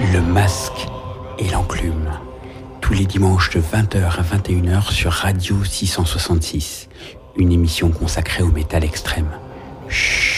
Le Masque et l'Enclume. Tous les dimanches de 20h à 21h sur Radio 666. Une émission consacrée au métal extrême. Chut.